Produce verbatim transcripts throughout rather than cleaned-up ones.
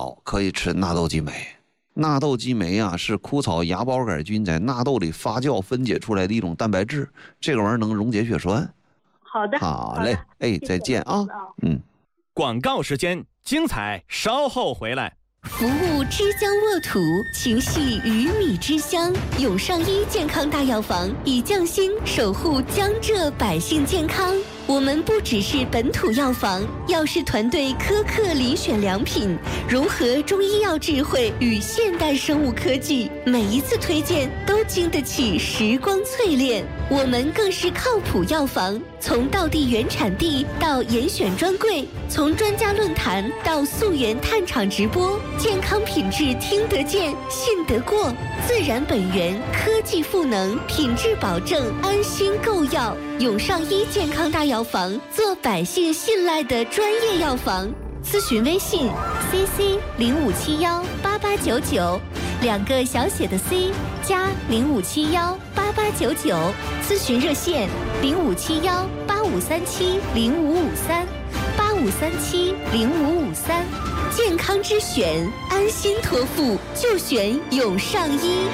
好，可以吃纳豆激酶。纳豆激酶啊，是枯草芽孢杆菌在纳豆里发酵分解出来的一种蛋白质，这个玩意儿能溶解血栓。 好的， 好嘞， 好哎，再见啊。嗯， 广告时间，精彩稍后回来。 服务之江沃土，情系鱼米之乡。永上医健康大药房以匠心守护江浙百姓健康。我们不只是本土药房，药师团队苛刻遴选良品，融合中医药智慧与现代生物科技，每一次推荐都经得起时光淬炼。我们更是靠谱药房，从道地原产地到严选专柜，从专家论坛到溯源探厂直播，健康品质听得见、信得过，自然本源，科技赋能，品质保证，安心购药。永上医健康大药房，做百姓信赖的专业药房。咨询微信 C C 零五七幺八八九九，两个小写的 C 加零五七幺八八九九。咨询热线零五七幺八五三七零五五三八五三七零五五三。健康之选，安心托付就选永上医。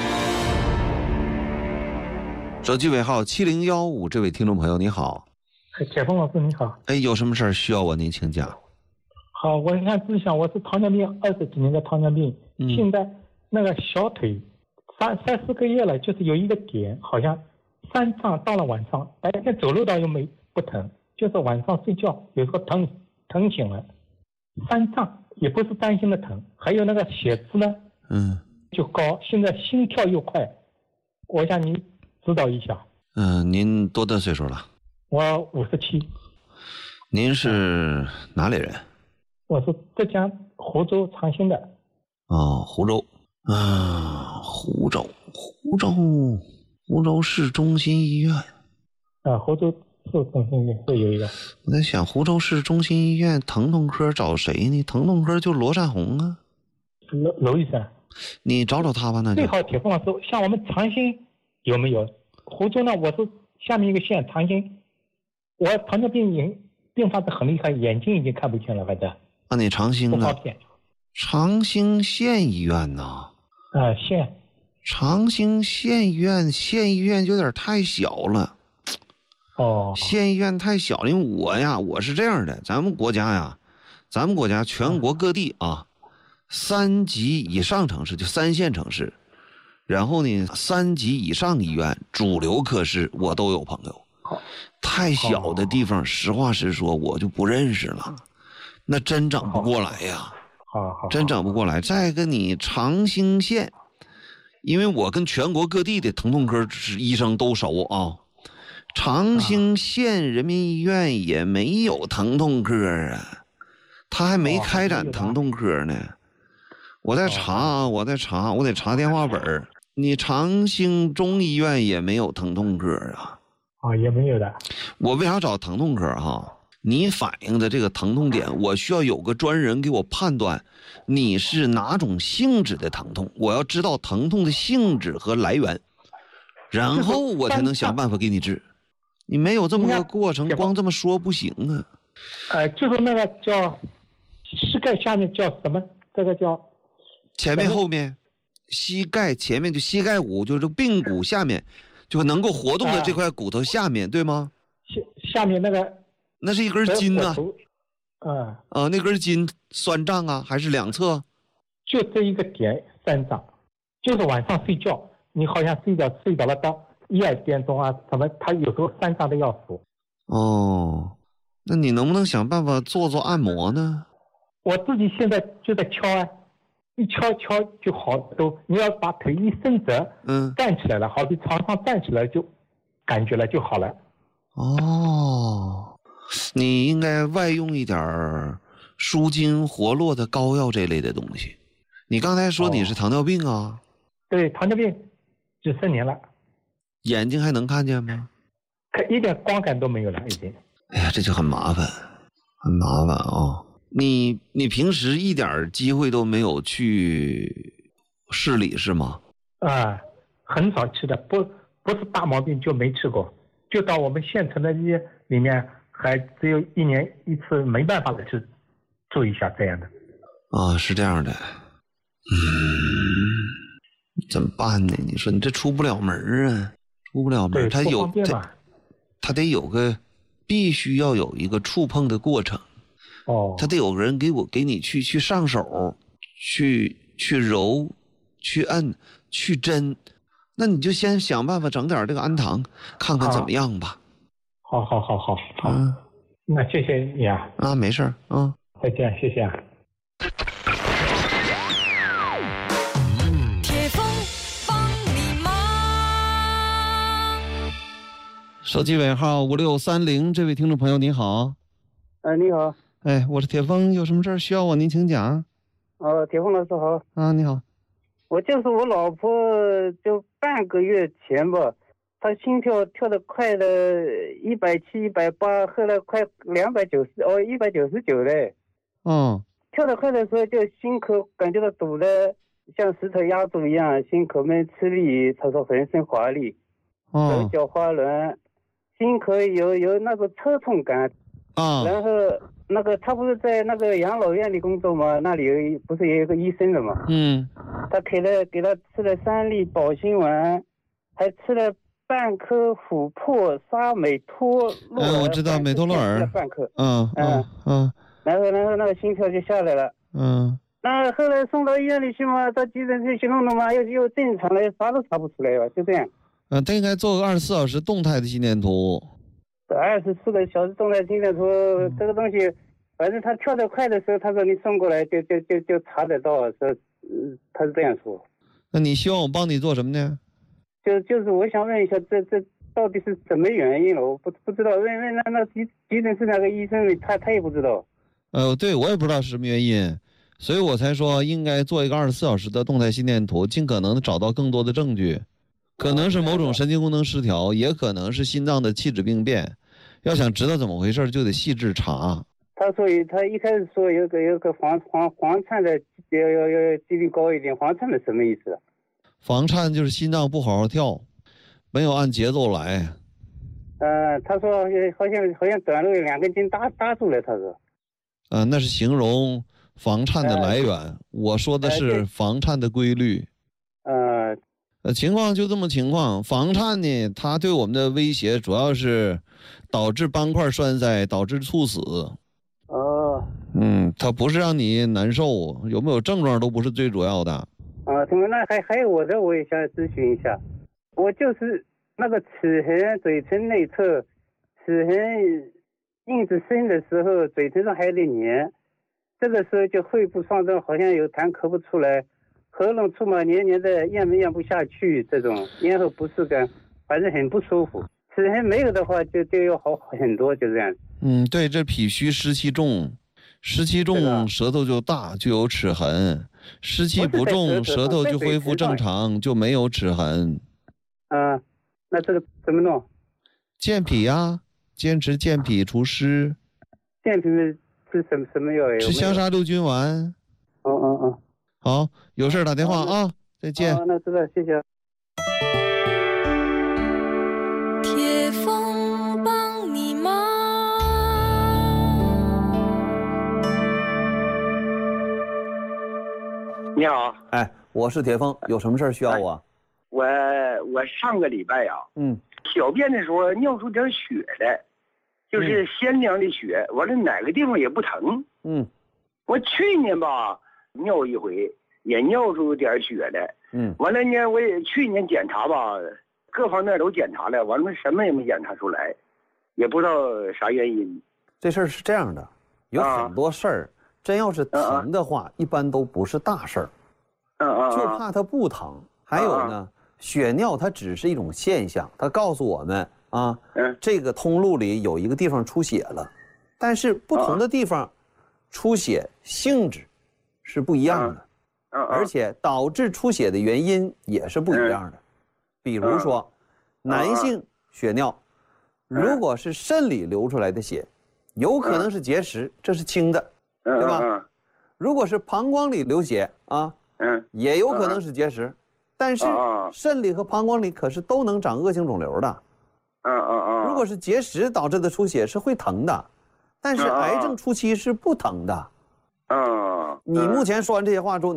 手机尾号七零一五，这位听众朋友你好。 铁峰老师你好。 哎，有什么事儿需要我您请讲？ 好，我看志祥，我是糖尿病二十几年的糖尿病，嗯、现在那个小腿三三四个月了，就是有一个点，好像三胀到了晚上，白天走路倒又没不疼，就是晚上睡觉有时候疼疼醒了，三胀也不是担心的疼，还有那个血脂呢，嗯，就高，现在心跳又快，我想您指导一下。 嗯、呃，您多大岁数了？ 我五十七。 您是哪里人？ 我是浙江湖州长兴的。 哦，湖州。啊，湖州，湖州，湖州市中心医院。 啊，湖州市中心医院会有一个。 我在想，湖州市中心医院疼痛科找谁呢？疼痛科就罗善红啊。 娄娄医生。 你找找他吧，那就。 最好铁峰老师，像我们长兴有没有？湖州呢？我是下面一个县长兴，我糖尿病眼并发的很厉害，眼睛已经看不见了，反正。 那你长兴呢？长兴县医院呢？ 啊，县。 长兴县医院，县医院有点太小了。 哦。 县医院太小了，因为我呀，我是这样的，咱们国家呀，咱们国家全国各地啊，三级以上城市就三线城市，然后呢，三级以上医院主流科室我都有朋友。太小的地方，实话实说，我就不认识了。那真整不过来呀， 好好， 真整不过来。再跟你长兴县，因为我跟全国各地的疼痛科医生都熟啊。长兴县人民医院也没有疼痛科啊，他还没开展疼痛科呢。我在查，我在查，我得查电话本。你长兴中医院也没有疼痛科啊。 啊，也没有的。 我为啥找疼痛科哈？你反映的这个疼痛点，我需要有个专人给我判断你是哪种性质的疼痛，我要知道疼痛的性质和来源，然后我才能想办法给你治。你没有这么个过程，光这么说不行啊。 呃，就是那个叫膝盖下面叫什么？这个叫前面后面，膝盖前面就膝盖骨，就是髌骨下面，就能够活动的这块骨头下面，对吗？ 下下面那个。 那是一根筋呐、 啊，啊、 呃，那根筋酸胀啊，还是两侧？ 就这一个点酸胀，就是晚上睡觉，你好像睡觉睡着了到一二点钟啊，什么，他有时候酸胀的要死。 哦，那你能不能想办法做做按摩呢？ 我自己现在就在敲啊，一敲敲就好都，你要把腿一伸直，嗯，站起来了，好比床上站起来就感觉了就好了。 哦。你应该外用一点舒筋活络的膏药这类的东西。你刚才说你是糖尿病啊？ 哦、对，糖尿病几十年了。 眼睛还能看见吗？ 看一点光感都没有了，已经。 哎呀，这就很麻烦，很麻烦啊、哦！你你平时一点机会都没有去市里是吗？ 啊，很少去的，不不是大毛病就没去过，就到我们县城的医院里面。还只有一年一次，没办法的去做一下这样的。 啊，是这样的。嗯，怎么办呢？你说你这出不了门啊，出不了门。他有他，他得有个，必须要有一个触碰的过程。 哦。 他得有人给我给你去去上手，去去揉，去摁，去针。那你就先想办法整点这个氨糖，看看怎么样吧。 好好好好好。 嗯， 那谢谢你啊。 啊，没事啊。 再见，谢谢啊。 手机尾号五六三零，这位听众朋友你好。 哎、呃，你好。 哎，我是铁峰，有什么事儿需要我？您请讲。 哦，铁峰老师好。 啊，你好。 我就是我老婆，就半个月前吧，她心跳跳得快的，一百七、一百八，后来快两百九十，哦，一百九十九嘞。 嗯。 跳得快的时候，就心口感觉到堵的像石头压住一样，心口闷吃力，她说浑身乏力， 哦、 手脚滑轮。心口有有那个抽痛感啊， 然后那个他不是在那个养老院里工作吗？那里有不是也有个医生的吗？ 嗯， 他给了给他吃了三粒保心丸，还吃了半颗琥珀沙美托洛尔。 嗯，我知道美托洛尔。 半颗。 嗯嗯嗯。 然后然后那个心跳就下来了。 嗯。 那后来送到医院里去嘛，到急诊室去弄弄嘛，又又正常了，啥都查不出来了，就这样。 嗯，他应该做个二十四小时动态的心电图。 二十四个小时动态心电图、嗯、这个东西，反正他跳得快的时候，他说你送过来就就就就查得到，说、呃、他是这样说。 那你希望我帮你做什么呢？ 就就是我想问一下，这这到底是什么原因了？我不不知道，问问那那急急诊室那个医生，他他也不知道。 呃，对我也不知道是什么原因，所以我才说应该做一个二十四小时的动态心电图，尽可能的找到更多的证据。可能是某种神经功能失调，也可能是心脏的器质病变。要想知道怎么回事，就得细致查。 他说他一开始说有个有个房房房颤的要要要几率高一点，房颤的什么意思？ 房颤就是心脏不好好跳，没有按节奏来。 呃，他说好像好像短路有两根筋搭搭住了，他说。 呃，那是形容房颤的来源，呃、我说的是房颤的规律。 呃。 呃，情况就这么情况。房颤呢，它对我们的威胁主要是导致斑块栓塞，导致猝死。 哦。 嗯，它不是让你难受，有没有症状都不是最主要的。 啊，怎么那还还有我的，我也想咨询一下。我就是那个齿痕，嘴唇内侧齿痕印子深的时候，嘴唇上还有点黏，这个时候就肺部上症，好像有痰咳不出来。喉咙处嘛黏黏的，咽没咽不下去，这种咽喉不适感，反正很不舒服。齿痕没有的话就，就就要好很多，就这样。 嗯，对，这脾虚湿气重，湿气重舌头就大，就有齿痕；湿气不重，舌头就恢复正常，就没有齿痕。 啊、呃，那这个怎么弄？ 健脾啊，坚持健脾除湿。 健脾吃什么什么药？ 吃香砂六菌丸。 哦哦哦。 好，有事打电话啊，再见。 好，那知道，谢谢。 铁峰帮你忙。 你好， 哎，我是铁峰，有什么事需要我？ 我我上个礼拜呀、啊， 嗯， 小便的时候尿出点血来，就是鲜凉的血，完了哪个地方也不疼。 嗯， 我去年吧。尿一回也尿出点血来， 嗯， 完了呢，我也去年检查吧，各方面都检查了，完了什么也没检查出来，也不知道啥原因。 这事儿是这样的，有很多事儿，啊、真要是疼的话、啊，一般都不是大事儿， 嗯嗯， 就怕它不疼。还有呢，啊、血尿它只是一种现象，它告诉我们啊， 嗯， 这个通路里有一个地方出血了，但是不同的地方出血性质是不一样的， 嗯， 而且导致出血的原因也是不一样的。比如说，男性血尿，如果是肾里流出来的血，有可能是结石，这是轻的，对吧？如果是膀胱里流血啊， 嗯， 也有可能是结石，但是肾里和膀胱里可是都能长恶性肿瘤的。 嗯嗯嗯。 如果是结石导致的出血是会疼的，但是癌症初期是不疼的。 嗯， 你目前说完这些话之后，